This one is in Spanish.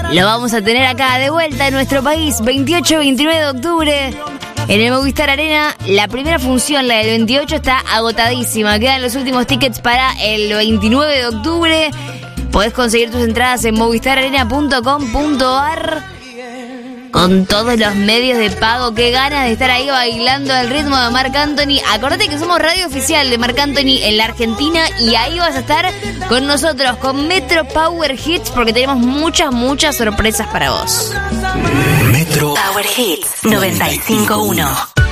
lo vamos a tener acá de vuelta en nuestro país, 28-29 de octubre. En el Movistar Arena, la primera función, la del 28, está agotadísima. Quedan los últimos tickets para el 29 de octubre. Podés conseguir tus entradas en movistararena.com.ar con todos los medios de pago. Qué ganas de estar ahí bailando al ritmo de Marc Anthony. Acordate que somos radio oficial de Marc Anthony en la Argentina y ahí vas a estar con nosotros, con Metro Power Hits, porque tenemos muchas sorpresas para vos. Metro Power Hits 95.1.